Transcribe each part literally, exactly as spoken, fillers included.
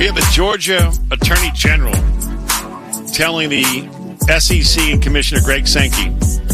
We have a Georgia Attorney General telling the S E C and Commissioner Greg Sankey,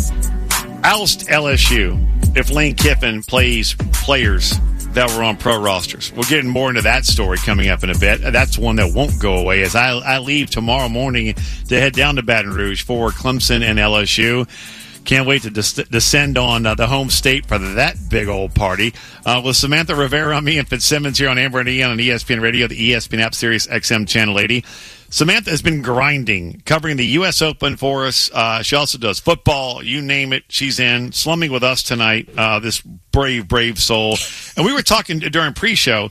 oust L S U if Lane Kiffin plays players that were on pro rosters. We'll get more into that story coming up in a bit. That's one that won't go away as I, I leave tomorrow morning to head down to Baton Rouge for Clemson and L S U. Can't wait to des- descend on uh, the home state for that big old party. Uh, with Samantha Rivera on me and Fitzsimmons here on Amber and Ian on E S P N Radio, the E S P N app, Sirius X M Channel eighty. Samantha has been grinding, covering the U S Open for us. Uh, she also does football, you name it, she's in. Slumming with us tonight, uh, this brave, brave soul. And we were talking during pre-show.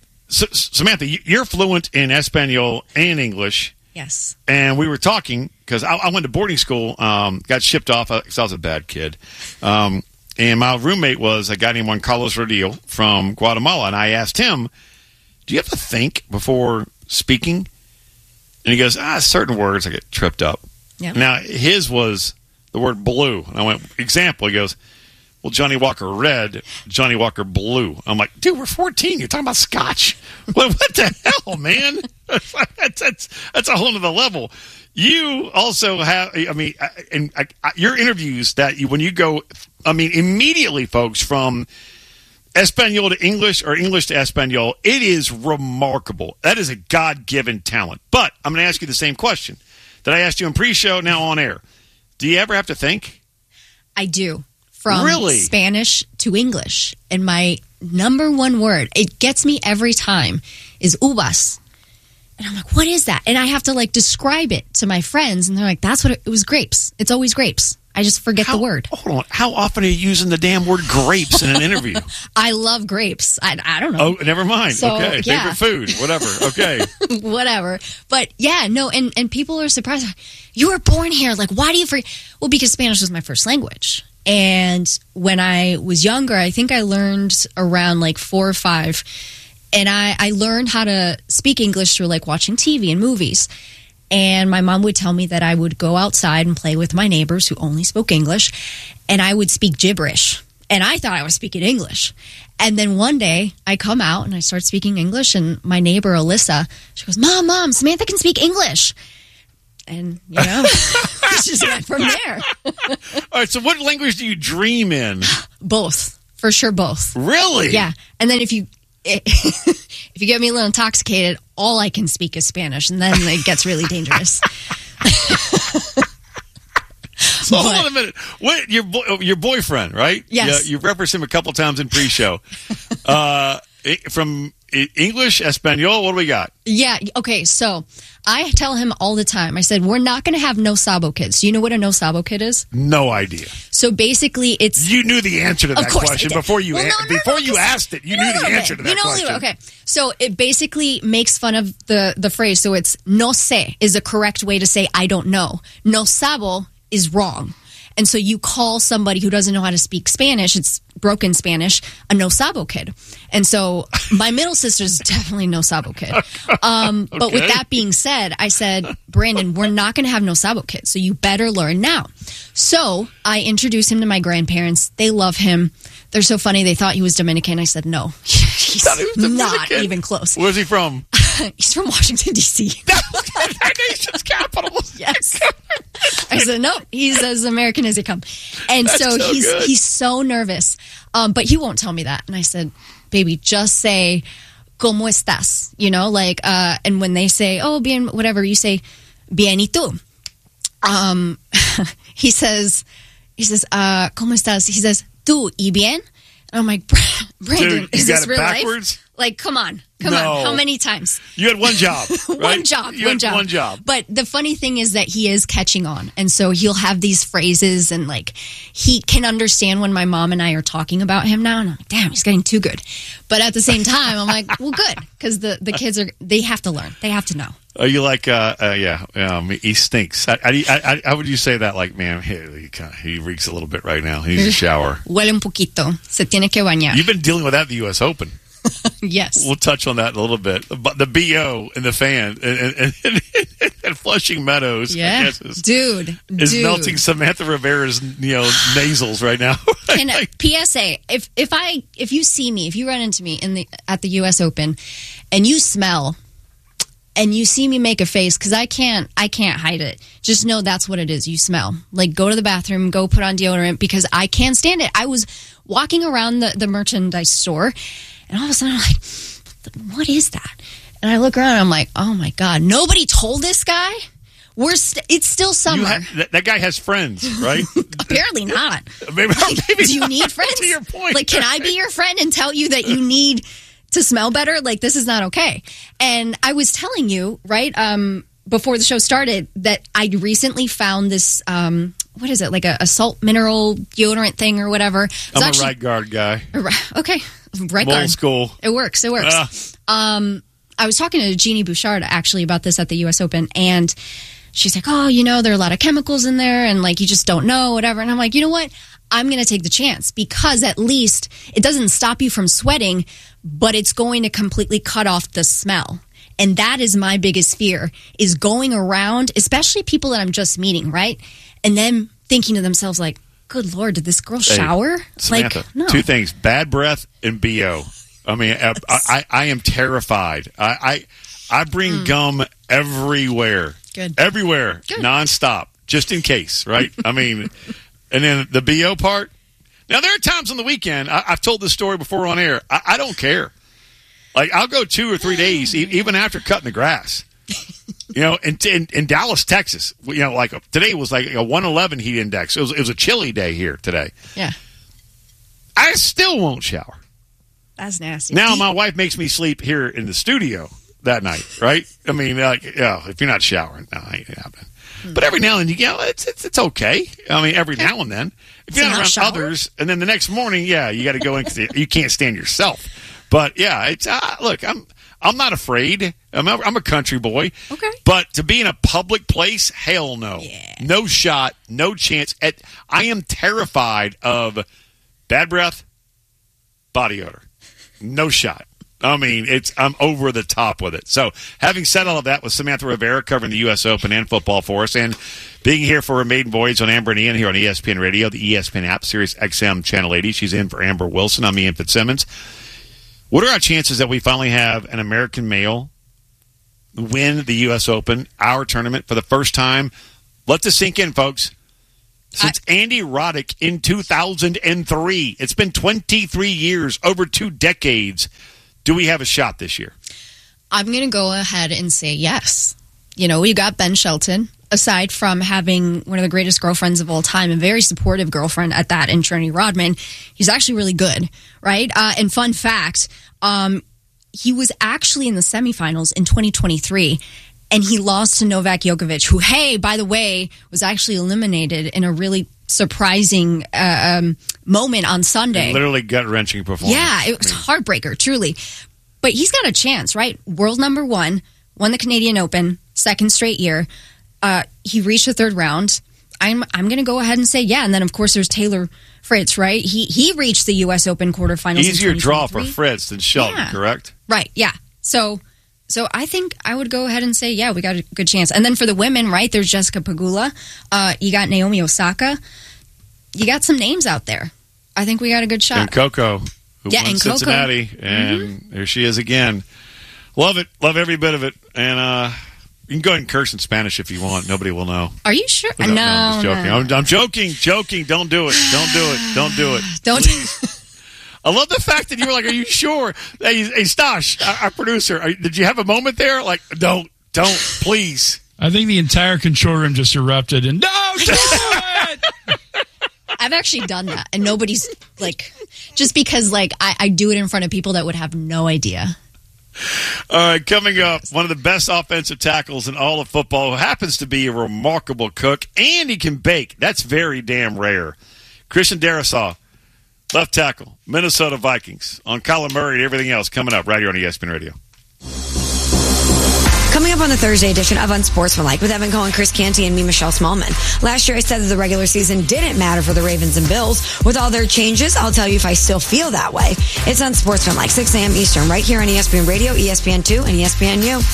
S- Samantha, you're fluent in Espanol and English. Yes. And we were talking, because I, I went to boarding school, um, got shipped off because I was a bad kid. Um, and my roommate was a guy named Juan Carlos Rodillo from Guatemala. And I asked him, do you have to think before speaking? And he goes, ah, certain words I get tripped up. Yep. Now, his was the word blue. And I went, example, he goes, well, Johnny Walker Red, Johnny Walker Blue. I'm like, dude, we're fourteen. You're talking about scotch. what, what the hell, man? that's, that's, that's a whole other level. You also have, I mean, and I, I, your interviews that you, when you go, I mean, immediately, folks, from Espanol to English or English to Espanol, it is remarkable. That is a God-given talent. But I'm going to ask you the same question that I asked you in pre-show, now on air. Do you ever have to think? I do. From really? Spanish to English. And my number one word, it gets me every time, is uvas. And I'm like, what is that? And I have to like describe it to my friends. And they're like, that's what it, it was, grapes. It's always grapes. I just forget how, the word. Hold on. How often are you using the damn word grapes in an interview? I love grapes. I, I don't know. Oh, never mind. So, okay. yeah. Favorite food. Whatever. Okay. Whatever. But yeah, no, and, and people are surprised. You were born here. Like, why do you forget? Well, because Spanish was my first language. And when I was younger, I think I learned around like four or five. And I, I learned how to speak English through like watching T V and movies. And my mom would tell me that I would go outside and play with my neighbors who only spoke English. And I would speak gibberish. And I thought I was speaking English. And then one day I come out and I start speaking English. And my neighbor, Alyssa, she goes, Mom, Mom, Samantha can speak English. And, you know, it's just went from there. All right, so what language do you dream in? Both. For sure, both. Really? Yeah. And then if you if you get me a little intoxicated, all I can speak is Spanish, and then it gets really dangerous. So hold on a minute. What, your, bo- your boyfriend, right? Yes. You, you referenced him a couple times in pre-show. uh, from English, Espanol, what do we got? Yeah, okay, so I tell him all the time, I said, we're not going to have no sabo kids. Do you know what a no sabo kid is? No idea. So basically, it's... You knew the answer to that question before you well, no, no, before no, you asked it. You knew the answer bit. to that you know, question. Okay, so it basically makes fun of the, the phrase. So it's no sé is the correct way to say I don't know. No sabo is wrong. And so you call somebody who doesn't know how to speak Spanish, it's broken Spanish, a no sabo kid. And so my middle sister's definitely no sabo kid. Um, okay. But with that being said, I said, Brandon, we're not going to have no sabo kids, so you better learn now. So I introduced him to my grandparents. They love him. They're so funny. They thought he was Dominican. I said, no, he's he not even close. Where's he from? He's from Washington, D C Our nation's capital. Yes. I said, no, he's as American as they come. And That's so, so he's good. he's so nervous. Um, but he won't tell me that. And I said, baby, just say, ¿Cómo estás? You know, like, uh, and when they say, oh, bien, whatever, you say, bien y tú. Um, he says, he says, uh, ¿Cómo estás? He says, tú y bien? And I'm like, Brandon, Dude, is you this got it real backwards? life? Like, come on. Come No. on. How many times? You had one job, right? one job. You one had job. one job. But the funny thing is that he is catching on. And so he'll have these phrases and like he can understand when my mom and I are talking about him now. And I'm like, damn, he's getting too good. But at the same time, I'm like, well, good. Because the, the kids are, they have to learn. They have to know. Are you like, uh, uh, yeah, um, he stinks. How, how, do you, how, how would you say that? Like, man, he, he, kinda, he reeks a little bit right now. He needs a shower. Huele un poquito. Se tiene que bañar. You've been dealing with that at the U S Open. Yes. We'll touch on that in a little bit. But the B O and the fan and, and, and, and Flushing Meadows, yeah. I guess, is, dude, is dude. melting Samantha Rivera's, you know, nasals right now. And uh, P S A, if if I if you see me, if you run into me in the at the U S Open, and you smell and you see me make a face, because I can't, I can't hide it. Just know that's what it is. You smell. Like, go to the bathroom, go put on deodorant, because I can't stand it. I was walking around the, the merchandise store, and all of a sudden I'm like, what is that? And I look around and I'm like, oh my God, nobody told this guy? We're st- it's still summer. Ha- that, that guy has friends, right? Apparently not. maybe, like, maybe do you not. need friends? To your point. Like, can I be your friend and tell you that you need to smell better? Like, this is not okay. And I was telling you, right, um, before the show started, that I recently found this, um, what is it, like a, a salt mineral deodorant thing or whatever. I'm actually, a right guard guy. Okay, right Old guard. school. It works, it works. Uh. Um, I was talking to Jeannie Bouchard, actually, about this at the U S Open, and she's like, oh, you know, there are a lot of chemicals in there, and, like, you just don't know, whatever. And I'm like, you know what? I'm going to take the chance, because at least it doesn't stop you from sweating, but it's going to completely cut off the smell. And that is my biggest fear, is going around, especially people that I'm just meeting, right? And then thinking to themselves, like, good Lord, did this girl shower? Hey, Samantha, like, no. Two things, bad breath and B O. I mean, I, I, I am terrified. I, I, I bring mm. gum everywhere. Good. Everywhere. Good. Nonstop. Just in case, right? I mean, and then the B O part. Now, there are times on the weekend, I, I've told this story before on air, I, I don't care. Like, I'll go two or three days, e- even after cutting the grass. You know, in, in in Dallas, Texas, you know, like today was like a one eleven heat index. It was, it was a chilly day here today. Yeah. I still won't shower. That's nasty. Now, Deep. my wife makes me sleep here in the studio that night, right? I mean, like, yeah, if you're not showering, no, it ain't happening. Hmm. But every now and then, you know, it's, it's it's okay. I mean, every now and then. If you're not around shower? others, and then the next morning, yeah, you got to go in because you can't stand yourself. But, yeah, it's uh, look, I'm I'm not afraid. I'm a, I'm a country boy. Okay. But to be in a public place, hell no. Yeah. No shot, no chance. At, I am terrified of bad breath, body odor. No shot. I mean, it's I'm over the top with it. So, having said all of that, with Samantha Rivera covering the U S Open and football for us, and being here for her maiden voyage on Amber and Ian here on E S P N Radio, the E S P N app, Sirius X M Channel eighty. She's in for Amber Wilson. I'm Ian Fitzsimmons. What are our chances that we finally have an American male win the U S Open, our tournament, for the first time? Let this sink in, folks. Since I, Andy Roddick in two thousand three. It's been twenty-three years, over two decades. Do we have a shot this year? I'm going to go ahead and say yes. You know, we got Ben Shelton. Aside from having one of the greatest girlfriends of all time, a very supportive girlfriend at that, in Trinity Rodman, he's actually really good, right? Uh, and fun fact, um, he was actually in the semifinals in twenty twenty-three, and he lost to Novak Djokovic, who, hey, by the way, was actually eliminated in a really surprising uh, um, moment on Sunday. Literally gut-wrenching performance. Yeah, it was I mean. heartbreaker, truly. But he's got a chance, right? World number one, won the Canadian Open, second straight year. Uh, he reached the third round. I'm I'm going to go ahead and say yeah. And then, of course, there's Taylor Fritz, right? He he reached the U S Open quarterfinals. Easier draw for Fritz than Shelton, yeah. correct? Right, yeah. So so I think I would go ahead and say, yeah, we got a good chance. And then for the women, right, there's Jessica Pegula. Uh, you got Naomi Osaka. You got some names out there. I think we got a good shot. And Coco, who yeah, won and Cincinnati. Coco. And mm-hmm. there she is again. Love it. Love every bit of it. And, uh... you can go ahead and curse in Spanish if you want. Nobody will know. Are you sure? No, no, no I'm just joking. no. I'm, I'm joking, joking. Don't do it. Don't do it. Don't do it. Don't. I love the fact that you were like, are you sure? Hey, hey Stash, our, our producer, are, did you have a moment there? Like, don't, don't, please. I think the entire control room just erupted and, no, don't do it! I've actually done that, and nobody's, like, just because, like, I, I do it in front of people that would have no idea. All right, coming up, one of the best offensive tackles in all of football, who happens to be a remarkable cook, and he can bake. That's very damn rare. Christian Darrisaw, left tackle, Minnesota Vikings, on Kyler Murray and everything else coming up right here on E S P N Radio. Coming up on the Thursday edition of Unsportsmanlike with Evan Cohen, Chris Canty, and me, Michelle Smallman. Last year I said that the regular season didn't matter for the Ravens and Bills. With all their changes, I'll tell you if I still feel that way. It's Unsportsmanlike, six a.m. Eastern, right here on E S P N Radio, E S P N two, and E S P N U.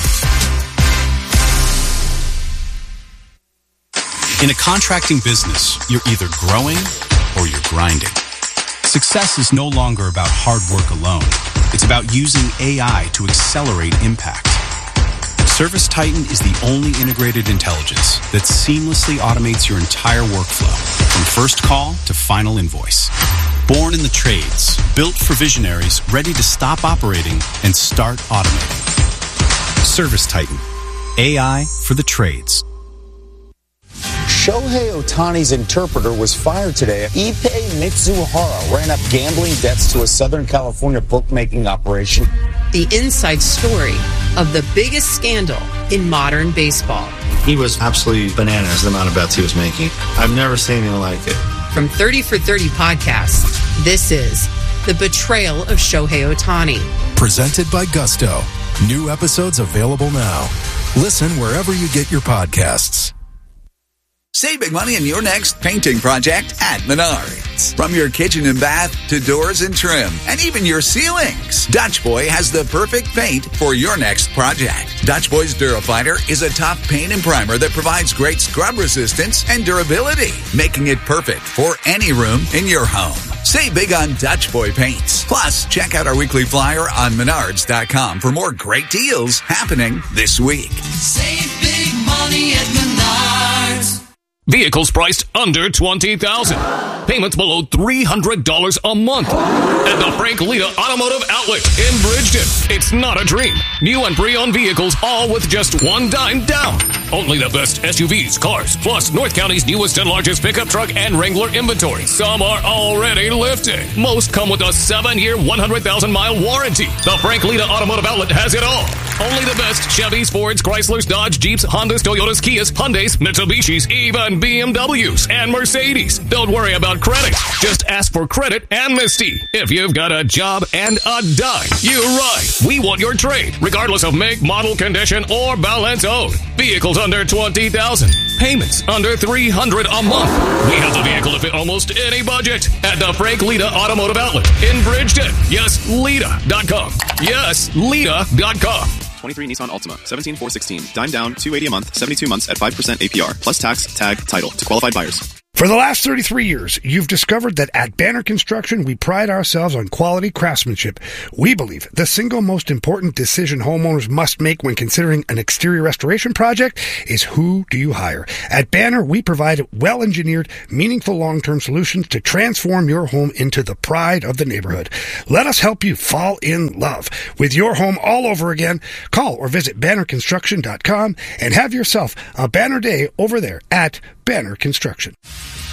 In a contracting business, you're either growing or you're grinding. Success is no longer about hard work alone. It's about using A I to accelerate impact. Service Titan is the only integrated intelligence that seamlessly automates your entire workflow, from first call to final invoice. Born in the trades, built for visionaries ready to stop operating and start automating. Service Titan. A I for the trades. Shohei Ohtani's interpreter was fired today. Ippei Mitsuhara ran up gambling debts to a Southern California bookmaking operation. The inside story of the biggest scandal in modern baseball. He was absolutely bananas, the amount of bets he was making. I've never seen anything like it. From thirty for thirty podcasts, this is The Betrayal of Shohei Ohtani. Presented by Gusto. New episodes available now. Listen wherever you get your podcasts. Save big money in your next painting project at Menards. From your kitchen and bath to doors and trim, and even your ceilings, Dutch Boy has the perfect paint for your next project. Dutch Boy's Durafighter is a top paint and primer that provides great scrub resistance and durability, making it perfect for any room in your home. Save big on Dutch Boy paints. Plus, check out our weekly flyer on menards dot com for more great deals happening this week. Save big money at Menards. Vehicles priced under twenty thousand dollars. Payments below three hundred dollars a month. At the Frank Lita Automotive Outlet in Bridgeton. It's not a dream. New and pre-owned vehicles, all with just one dime down. Only the best S U Vs, cars, plus North County's newest and largest pickup truck and Wrangler inventory. Some are already lifted. Most come with a seven-year, one hundred thousand mile warranty. The Frank Lita Automotive Outlet has it all. Only the best Chevys, Fords, Chryslers, Dodge, Jeeps, Hondas, Toyotas, Kias, Hyundais, Mitsubishis, even B M Ws and Mercedes. Don't worry about credit. Just ask for credit amnesty. If you've got a job and a dime, you're right. We want your trade, regardless of make, model, condition, or balance owed. Vehicles under twenty thousand dollars. Payments under three hundred dollars a month. We have the vehicle to fit almost any budget at the Frank Lita Automotive Outlet in Bridgeton. Yes, Lita dot com. Yes, Lita dot com. twenty-three Nissan Altima, seventeen four sixteen, dime down, two hundred eighty dollars a month, seventy-two months at five percent A P R, plus tax, tag, title to qualified buyers. For the last thirty-three years, you've discovered that at Banner Construction, we pride ourselves on quality craftsmanship. We believe the single most important decision homeowners must make when considering an exterior restoration project is who do you hire. At Banner, we provide well-engineered, meaningful long-term solutions to transform your home into the pride of the neighborhood. Let us help you fall in love with your home all over again. Call or visit banner construction dot com and have yourself a banner day over there at Banner Construction.